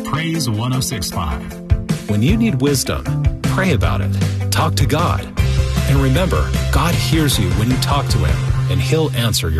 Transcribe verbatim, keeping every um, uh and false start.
Praise one oh six point five. When you need wisdom, pray about it. Talk to God. And remember, God hears you when you talk to Him, and He'll answer your